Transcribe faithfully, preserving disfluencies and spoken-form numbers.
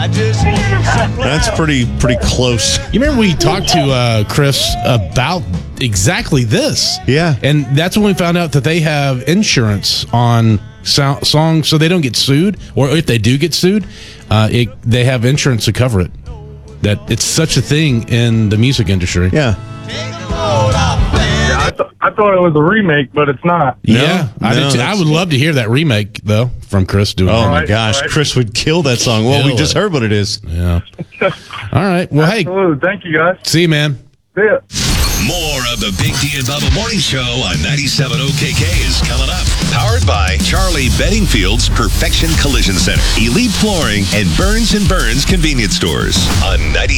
That's pretty pretty close. You remember we talked to uh, Chris about exactly this? Yeah. And that's when we found out that they have insurance on so- songs so they don't get sued, or if they do get sued, uh, it, they have insurance to cover it. That it's such a thing in the music industry. Yeah. Yeah, I, th- I thought it was a remake, but it's not. No, yeah, I, no, did too. I that's- would love to hear that remake, though, from Chris doing Oh, it. my Right, gosh. right. Chris would kill that song. Well, we Kill just it. heard what it is. Yeah. All right. Well, hey, Absolutely. Thank you, guys. see you, man. See ya. More of the Big D and Bubba Morning Show on ninety-seven O K K is coming up. Powered by Charlie Beddingfield's Perfection Collision Center, Elite Flooring, and Burns and Burns Convenience Stores on ninety.